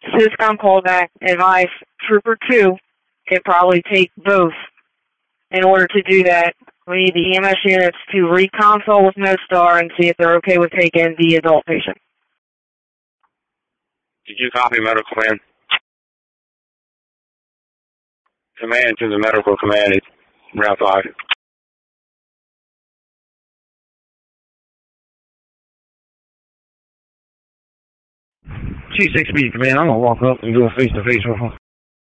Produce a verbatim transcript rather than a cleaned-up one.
Syscom callback advised Trooper two can probably take both. In order to do that, we need the E M S units to reconsult with NoStar and see if they're okay with taking the adult patient. Did you copy medical command? Command to the medical command is Route five. T six B, command, I'm going to walk up and do a face-to-face with him.